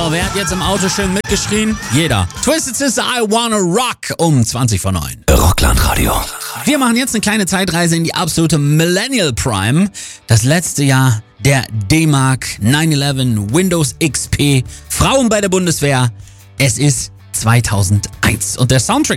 So, wer hat jetzt im Auto schön mitgeschrien? Jeder. Twisted Sister, I Wanna Rock um 20 vor 9. Rockland-Radio. Wir machen jetzt eine kleine Zeitreise in die absolute Millennial Prime. Das letzte Jahr der D-Mark, 9/11, Windows XP, Frauen bei der Bundeswehr. Es ist 2001 und der Soundtrack